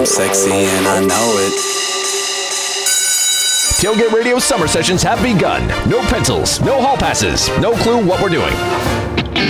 I'm sexy and I know it. Tailgate Radio summer sessions have begun. No pencils, no hall passes, no clue what we're doing.